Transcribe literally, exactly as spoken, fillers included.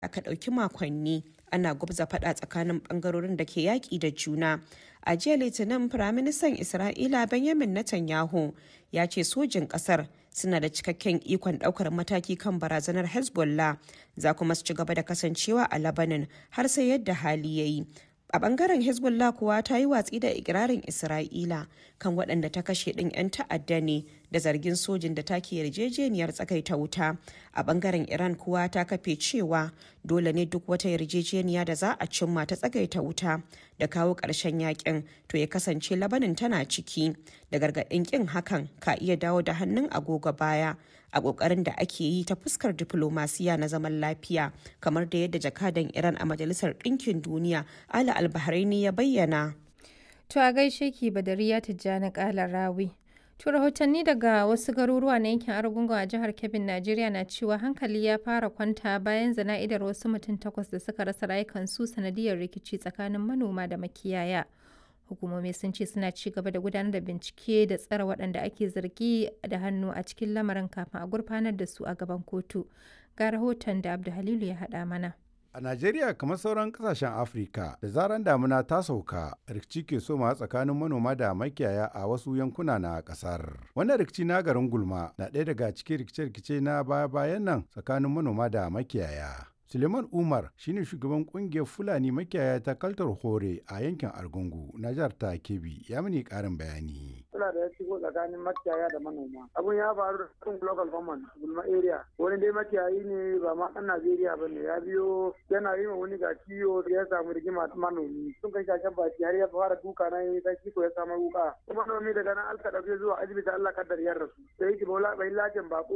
aka ɗauki makonni ana gwabza faɗa tsakanin ɓangarorin da ke yaƙi da juna. A jiya Litinin, Firaministan Isra'ila Benjamin Netanyahu ya ce sojin ƙasar suna da cikakken ikon ɗaukar mataki kan barazanar Hezbollah, za kuma su ci gaba da kasancewa a Lebanon har sai yadda hali ya yi. A bangaren Hezbollah kuwa ta yi watsi da ikirarin Isra'ila kan waɗanda ta kashe ɗin 'yan ta'adda ne da zargin sojin da take yarjejeniyar tsagaita wuta. A bangaren Iran kuwa ta kafe cewa dole ne duk wata yarjejeniya da za a cimma ta tsagaita wuta da kawo ƙarshen yakin to ya kasance Labanin tana ciki, da gargaɗin ƙin hakan ka iya dawo da hannun agogo baya a ƙoƙarin da ake yi ta fuskar diflomasiya na zaman lafiya, kamar da yadda jakadan Iran a Majalisar Ɗinkin Duniya Ali Al-Bahraini ya bayyana. To a gaishe ki Badariya Tijjani Kala Rawi. To rahotanni daga wasu garuruwa na yankin Argungun a jihar Kebbi, Najeriya na cewa hankali ya fara kwanta bayan zana'idar wasu mutum takwas da suka rasa rayukansu sanadiyar rikici tsakanin manoma da makiyaya. Hukumomi sun ce suna ci gaba da gudanar da bincike da tsare waɗanda ake zargi da hannu a cikin lamarin kafin a gurfanar da su a gaban kotu. Ga rahoton da Abdu Halilu ya haɗa mana. A Najeriya, kamar sauran kasashen Afirka, da zaran damuna ta sauka, rikici ke soma tsakanin manoma da makiyaya a wasu yankuna na kasar. Wannan rikici na garin Gulma na ɗaya daga cikin rikice-rikice na baya-bayan nan tsakanin manoma da makiyaya. Suleiman Umar shine shugaban kungiyar Fulani makiyaya ta Kaltar Hore a yankin Argungu na jihar ta Kebbi, ya mini karin bayani. Suna da ya shigo tsakanin makiyaya da manoma. Abun ya faru da cikin local government Gulma area. Wani dai makiyayi ne ba ma ɗan Najeriya ba ne, ya biyo yana yi ma wani ga ciwo ya samu rigima manomi. Sun kai shashen baki har ya fara duka na yi ta kiko ya samu wuka. Kuma manomi daga nan alka ɗauke zuwa asibiti Allah kaddar ya rasu. Sai yake bola bai lajin bako